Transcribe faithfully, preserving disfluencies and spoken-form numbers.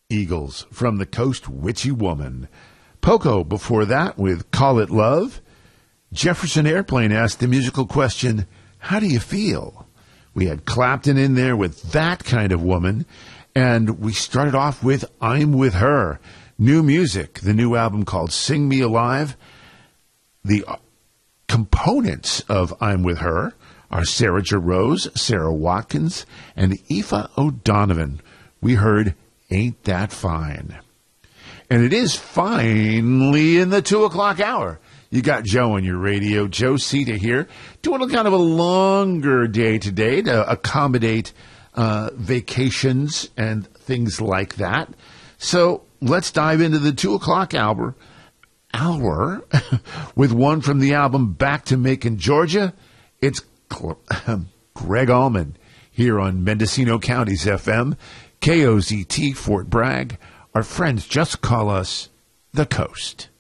Eagles from the Coast Witchy Woman. Poco before that with Call It Love. Jefferson Airplane asked the musical question, how do you feel? We had Clapton in there with That Kind of Woman, and we started off with I'm With Her. New music, the new album called Sing Me Alive. The components of I'm With Her are Sarah Jarosz, Sarah Watkins, and Aoife O'Donovan. We heard Ain't That Fine. And it is finally in the two o'clock hour. You got Joe on your radio, Joe Sita here, doing a kind of a longer day today to accommodate uh, vacations and things like that. So let's dive into the two o'clock hour, hour with one from the album Back to Macon, Georgia. It's Greg Allman here on Mendocino County's F M, K O Z T, Fort Bragg. Our friends just call us the Coast.